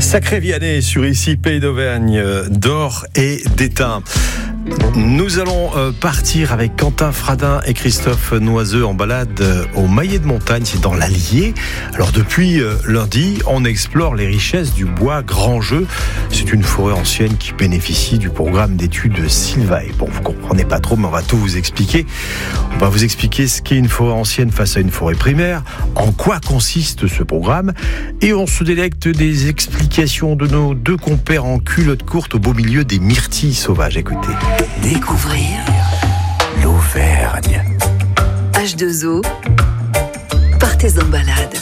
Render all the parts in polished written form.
Sacré Vianney sur ici Pays d'Auvergne, d'or et d'étain. Nous allons partir avec Quentin Fradin et Christophe Noiseux en balade au Maillet de Montagne, c'est dans l'Allier. Alors depuis lundi, on explore les richesses du bois Grand Jeu. C'est une forêt ancienne qui bénéficie du programme d'études Sylvae. Bon, vous comprenez pas trop, mais on va tout vous expliquer. On va vous expliquer ce qu'est une forêt ancienne face à une forêt primaire, en quoi consiste ce programme, et on se délecte des explications de nos deux compères en culotte courte au beau milieu des myrtilles sauvages. Écoutez. Découvrir l'Auvergne. H2O, partez en balade.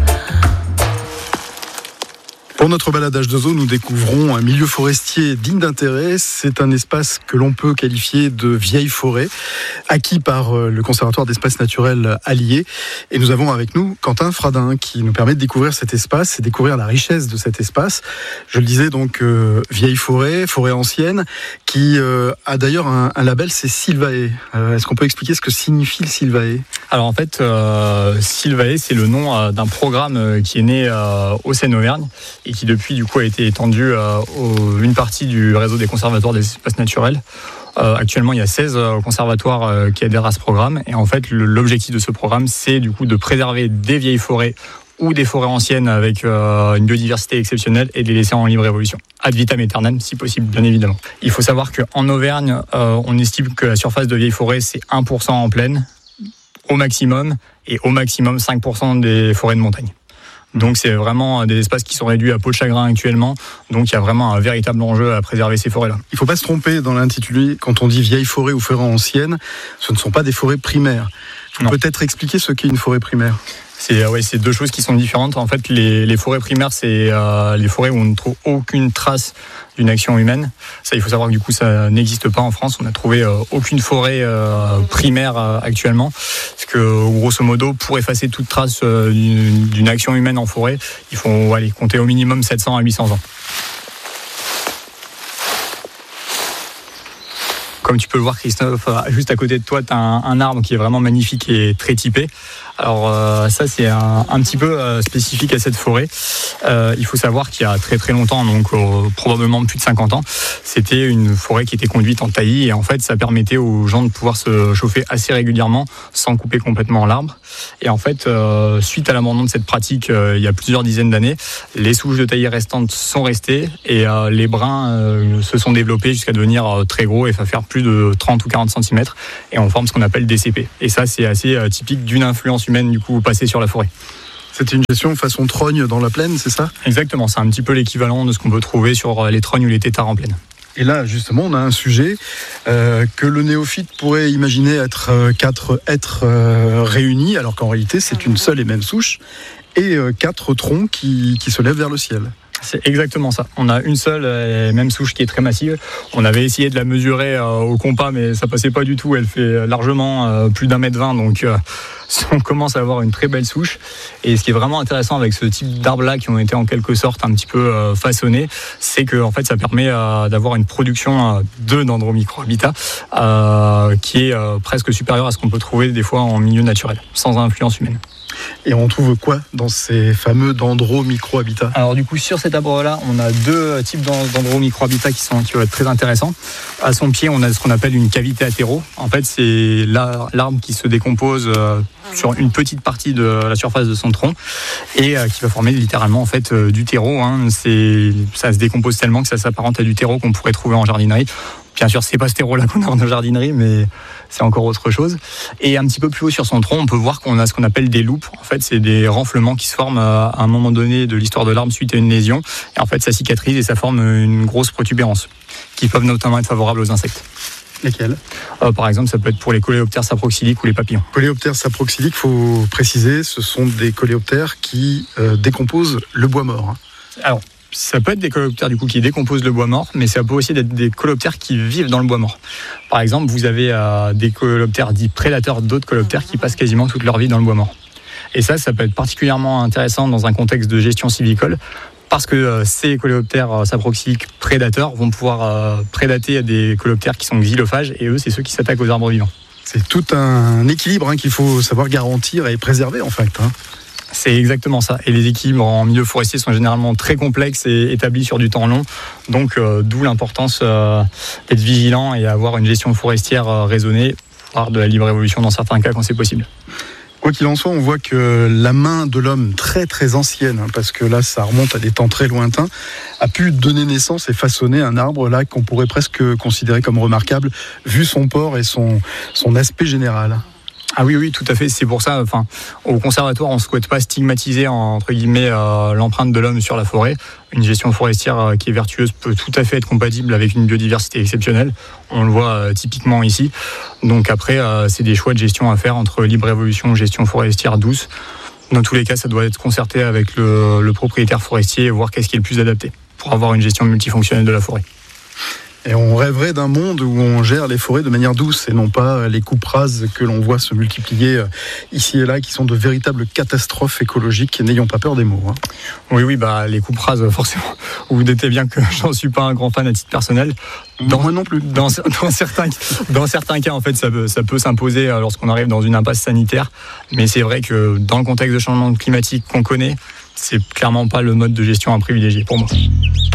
Pour notre balade H2O, nous découvrons un milieu forestier digne d'intérêt. C'est un espace que l'on peut qualifier de vieille forêt, acquis par le Conservatoire d'espaces naturels Allier. Et nous avons avec nous Quentin Fradin qui nous permet de découvrir cet espace et découvrir la richesse de cet espace. Je le disais donc, vieille forêt, forêt ancienne, qui a d'ailleurs un label, c'est Sylvae. Est-ce qu'on peut expliquer ce que signifie le Sylvae ? Alors en fait, Sylvae, c'est le nom d'un programme qui est né au Seine-Auvergne et qui depuis du coup a été étendu une partie du réseau des conservatoires des espaces naturels. Actuellement, il y a 16 conservatoires qui adhèrent à ce programme. Et en fait, l'objectif de ce programme, c'est du coup de préserver des vieilles forêts ou des forêts anciennes avec une biodiversité exceptionnelle et de les laisser en libre évolution. Ad vitam aeternam, si possible, bien évidemment. Il faut savoir qu'en Auvergne, on estime que la surface de vieilles forêts, c'est 1% en plaine, au maximum, et au maximum 5% des forêts de montagne. Donc c'est vraiment des espaces qui sont réduits à peau de chagrin actuellement. Donc il y a vraiment un véritable enjeu à préserver ces forêts-là. Il ne faut pas se tromper dans l'intitulé. Quand on dit vieille forêt ou forêt ancienne, ce ne sont pas des forêts primaires. Il faut peut-être expliquer ce qu'est une forêt primaire. C'est deux choses qui sont différentes. En fait, les forêts primaires, c'est les forêts où on ne trouve aucune trace d'une action humaine. Ça, il faut savoir que du coup, ça n'existe pas en France. On n'a trouvé aucune forêt primaire actuellement. Parce que, grosso modo, pour effacer toute trace d'une action humaine en forêt, il faut compter au minimum 700 à 800 ans. Comme tu peux le voir, Christophe, juste à côté de toi, tu as un arbre qui est vraiment magnifique et très typé. Alors ça, c'est un petit peu spécifique à cette forêt. Il faut savoir qu'il y a très très longtemps, donc probablement plus de 50 ans, c'était une forêt qui était conduite en taillis et en fait, ça permettait aux gens de pouvoir se chauffer assez régulièrement sans couper complètement l'arbre. Et en fait, suite à l'abandon de cette pratique, il y a plusieurs dizaines d'années, les souches de taillis restantes sont restées et les brins se sont développés jusqu'à devenir très gros et ça faire plus de 30 ou 40 cm et on forme ce qu'on appelle des CP. Et ça, c'est assez typique d'une influence humaine du coup passée sur la forêt. C'était une gestion façon trogne dans la plaine, c'est ça ? Exactement, c'est un petit peu l'équivalent de ce qu'on peut trouver sur les trognes ou les têtards en plaine. Et là, justement, on a un sujet que le néophyte pourrait imaginer être 4 êtres réunis, alors qu'en réalité, c'est une seule et même souche, et 4 troncs qui se lèvent vers le ciel. C'est exactement ça. On a une seule et même souche qui est très massive. On avait essayé de la mesurer au compas, mais ça passait pas du tout. Elle fait largement plus d'1,20 m, donc on commence à avoir une très belle souche. Et ce qui est vraiment intéressant avec ce type d'arbres-là qui ont été en quelque sorte un petit peu façonnés, c'est que en fait, ça permet d'avoir une production de dendromicrohabitat qui est presque supérieure à ce qu'on peut trouver des fois en milieu naturel, sans influence humaine. Et on trouve quoi dans ces fameux dendromicrohabitats ? Alors du coup, sur cet arbre-là, on a deux types dendromicrohabitats qui vont être très intéressants. À son pied, on a ce qu'on appelle une cavité athéro. En fait, c'est l'arbre qui se décompose sur une petite partie de la surface de son tronc et qui va former littéralement en fait du terreau. Ça se décompose tellement que ça s'apparente à du terreau qu'on pourrait trouver en jardinerie. Bien sûr, c'est pas ce terreau-là qu'on a en jardinerie, mais c'est encore autre chose. Et un petit peu plus haut sur son tronc, on peut voir qu'on a ce qu'on appelle des loupes. En fait, c'est des renflements qui se forment à un moment donné de l'histoire de l'arbre suite à une lésion. Et en fait, ça cicatrise et ça forme une grosse protubérance qui peuvent notamment être favorables aux insectes. Lesquels ? Par exemple, ça peut être pour les coléoptères saproxyliques ou les papillons. Coléoptères saproxyliques, il faut préciser, ce sont des coléoptères qui décomposent le bois mort. Alors, ça peut être des coléoptères du coup qui décomposent le bois mort, mais ça peut aussi être des coléoptères qui vivent dans le bois mort. Par exemple, vous avez des coléoptères dits prédateurs d'autres coléoptères qui passent quasiment toute leur vie dans le bois mort. Et ça peut être particulièrement intéressant dans un contexte de gestion sylvicole, parce que ces coléoptères saproxyliques prédateurs vont pouvoir prédater des coléoptères qui sont xylophages, et eux, c'est ceux qui s'attaquent aux arbres vivants. C'est tout un équilibre qu'il faut savoir garantir et préserver en fait. C'est exactement ça. Et les équilibres en milieu forestier sont généralement très complexes et établis sur du temps long. Donc, d'où l'importance d'être vigilant et avoir une gestion forestière raisonnée, voire de la libre évolution dans certains cas quand c'est possible. Quoi qu'il en soit, on voit que la main de l'homme très très ancienne, parce que là ça remonte à des temps très lointains, a pu donner naissance et façonner un arbre là qu'on pourrait presque considérer comme remarquable vu son port et son aspect général. Ah oui, tout à fait. C'est pour ça, au conservatoire, on ne souhaite pas stigmatiser, entre guillemets, l'empreinte de l'homme sur la forêt. Une gestion forestière qui est vertueuse peut tout à fait être compatible avec une biodiversité exceptionnelle. On le voit typiquement ici. Donc après, c'est des choix de gestion à faire entre libre évolution, gestion forestière douce. Dans tous les cas, ça doit être concerté avec le propriétaire forestier et voir qu'est-ce qui est le plus adapté pour avoir une gestion multifonctionnelle de la forêt. Et on rêverait d'un monde où on gère les forêts de manière douce et non pas les coupes rases que l'on voit se multiplier ici et là, qui sont de véritables catastrophes écologiques. N'ayons pas peur des mots. Oui, les coupes rases, forcément. Vous vous doutez bien que j'en suis pas un grand fan à titre personnel. Moi non plus. Dans certains cas, en fait, ça peut s'imposer lorsqu'on arrive dans une impasse sanitaire. Mais c'est vrai que dans le contexte de changement climatique qu'on connaît, c'est clairement pas le mode de gestion à privilégier pour moi.